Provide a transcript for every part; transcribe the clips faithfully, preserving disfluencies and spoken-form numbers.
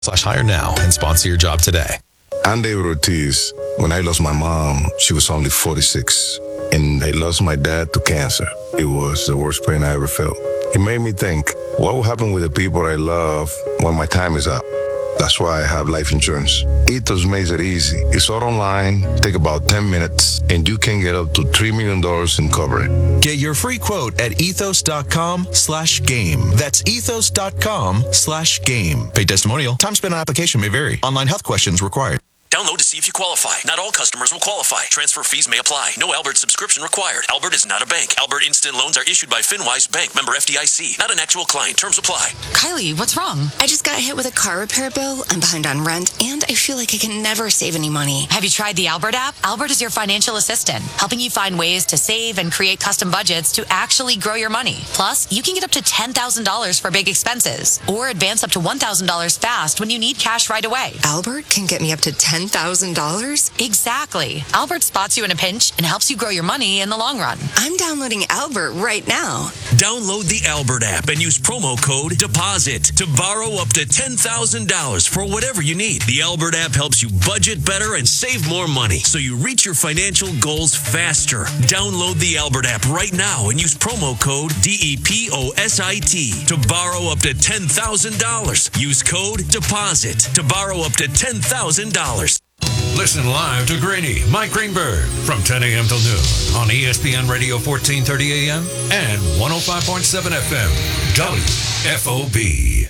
slash hire now and sponsor your job today. I'm David Ortiz. When I lost my mom, she was only forty-six. And I lost my dad to cancer. It was the worst pain I ever felt. It made me think, what will happen with the people I love when my time is up? That's why I have life insurance. Ethos makes it easy. It's all online, take about ten minutes, and you can get up to three million dollars in coverage. Get your free quote at ethos.com slash game. That's ethos.com slash game. Paid testimonial. Time spent on application may vary. Online health questions required. Download to see if you qualify. Not all customers will qualify. Transfer fees may apply. No Albert subscription required. Albert is not a bank. Albert Instant Loans are issued by FinWise Bank, member F D I C. Not an actual client. Terms apply. Kylie, what's wrong? I just got hit with a car repair bill. I'm behind on rent, and I feel like I can never save any money. Have you tried the Albert app? Albert is your financial assistant, helping you find ways to save and create custom budgets to actually grow your money. Plus, you can get up to ten thousand dollars for big expenses, or advance up to one thousand dollars fast when you need cash right away. Albert can get me up to ten thousand dollars? Exactly. Albert spots you in a pinch and helps you grow your money in the long run. I'm downloading Albert right now. Download the Albert app and use promo code DEPOSIT to borrow up to ten thousand dollars for whatever you need. The Albert app helps you budget better and save more money so you reach your financial goals faster. Download the Albert app right now and use promo code D E P O S I T to borrow up to ten thousand dollars. Use code DEPOSIT to borrow up to ten thousand dollars. Listen live to Greeny, Mike Greenberg, from ten a.m. till noon on E S P N Radio fourteen thirty A M and one oh five point seven F M, W F O B.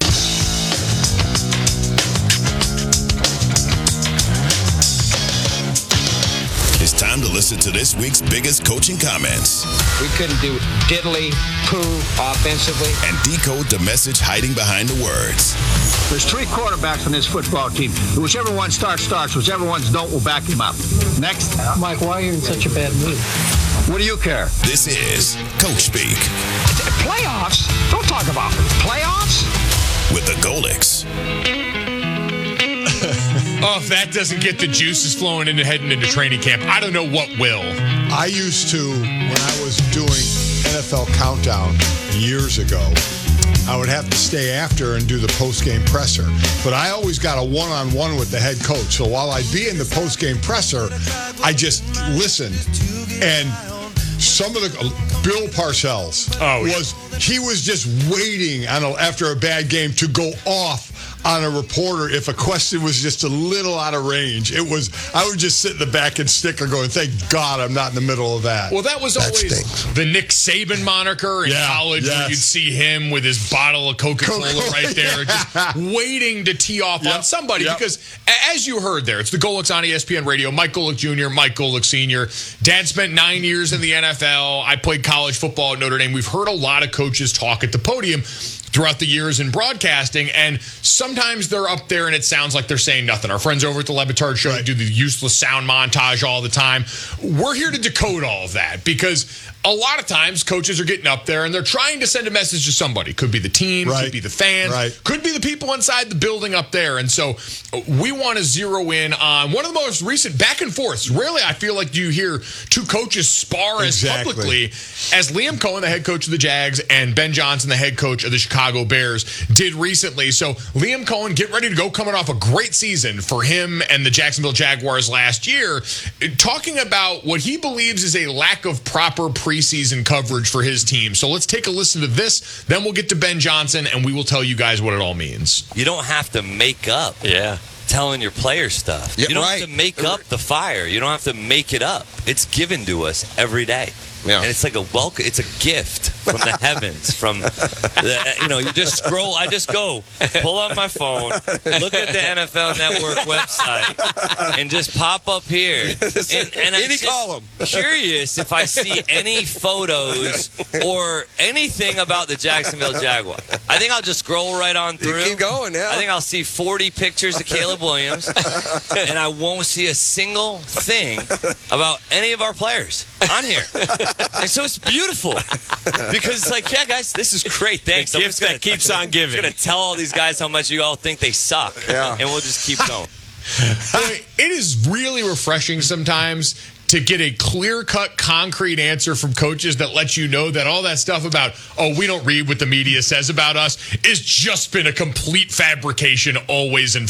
It's time to listen to this week's biggest coaching comments. We couldn't do diddly poo offensively. And decode the message hiding behind the words. There's three quarterbacks on this football team. Whichever one starts, starts. Whichever ones don't, will back him up. Next. Mike, why are you in such a bad mood? What do you care? This is Coach Speak. Playoffs? Don't talk about playoffs. With the Golics. Oh, if that doesn't get the juices flowing into heading into training camp, I don't know what will. I used to, when I was doing N F L Countdown years ago, I would have to stay after and do the post-game presser. But I always got a one-on-one with the head coach. So while I'd be in the post-game presser, I just listened. And some of the Bill Parcells oh, yeah. was he was just waiting on a, after a bad game to go off on a reporter if a question was just a little out of range. It was, I would just sit in the back and snicker going, thank God I'm not in the middle of that. Well, that was that always stinks. the Nick Saban moniker in yeah, college yes. where you'd see him with his bottle of Coca-Cola, Coca-Cola right there, just waiting to tee off yep. on somebody. Yep. Because as you heard there, it's the Golics on E S P N Radio. Mike Golic Junior, Mike Golic Senior Dad spent nine years in the N F L. I played college football at Notre Dame. We've heard a lot of coaches talk at the podium throughout the years in broadcasting, and sometimes they're up there and it sounds like they're saying nothing. Our friends over at the Le Batard Show right. do the useless sound montage all the time. We're here to decode all of that because a lot of times coaches are getting up there and they're trying to send a message to somebody. Could be the team, right. could be the fans, right. could be the people inside the building up there. And so we want to zero in on one of the most recent back and forths. Rarely I feel like you hear two coaches spar exactly. as publicly as Liam Cohen, the head coach of the Jags, and Ben Johnson, the head coach of the Chicago Bears, did recently. So Liam Cohen, get ready to go, coming off a great season for him and the Jacksonville Jaguars last year, talking about what he believes is a lack of proper preseason coverage for his team. So let's take a listen to this, then we'll get to Ben Johnson, and we will tell you guys what it all means. You don't have to make up yeah. telling your players stuff. Yeah, you don't right. have to make up the fire. You don't have to make it up. It's given to us every day. Yeah. And it's like a welcome. It's a gift from the heavens. From the, you know, you just scroll. I just go pull up my phone, look at the N F L Network website, and just pop up here. And, and I'm just curious if I see any photos or anything about the Jacksonville Jaguars. I think I'll just scroll right on through. You keep going, yeah. I think I'll see forty pictures of Caleb Williams, and I won't see a single thing about any of our players on here. And so it's beautiful because it's like, yeah, guys, this is great. Thanks. Gift that keeps on giving. I'm going to tell all these guys how much you all think they suck, yeah. and we'll just keep going. Boy, it is really refreshing sometimes to get a clear-cut, concrete answer from coaches that lets you know that all that stuff about, oh, we don't read what the media says about us, is just been a complete fabrication always and